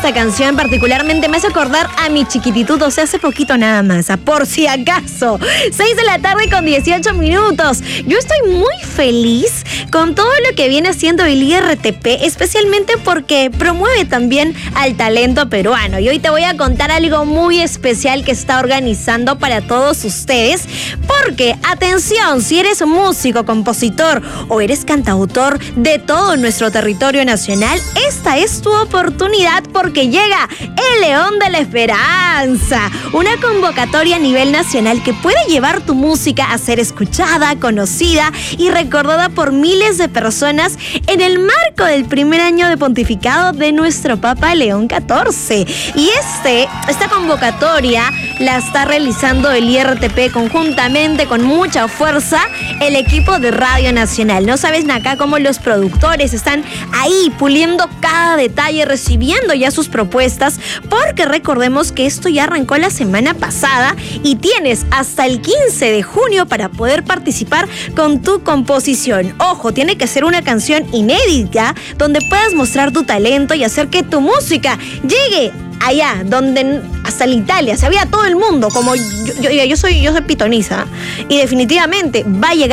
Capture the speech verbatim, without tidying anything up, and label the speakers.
Speaker 1: esta canción particularmente me hace acordar a mi chiquititud, o sea, hace poquito nada más, a por si acaso. seis de la tarde con dieciocho minutos. Yo estoy muy feliz con todo lo que viene haciendo el I R T P, especialmente porque promueve también al talento peruano. Y hoy te voy a contar algo muy especial que está organizando para todos ustedes, porque, atención, si eres músico, compositor o eres cantautor de todo nuestro territorio nacional, esta es tu oportunidad porque llega el León de la Esperanza, una convocatoria a nivel nacional que puede llevar tu música a ser escuchada, conocida y recordada por miles de personas en el marco del primer año de pontificado de nuestro Papa León catorce. Y este, esta convocatoria la está realizando el I R T P conjuntamente con mucha fuerza el equipo de Radio Nacional. No sabes, Naka, cómo los productores están ahí puliendo cada detalle, recibiendo ya sus propuestas, porque recordemos que esto ya arrancó la semana pasada y tienes hasta el quince de junio para poder participar con tu composición. Ojo, tiene que ser una canción inédita donde puedas mostrar tu talento y hacer que tu música llegue allá, donde hasta la Italia, se vea todo el mundo, como yo, yo, yo soy, yo soy pitoniza, y definitivamente va a llegar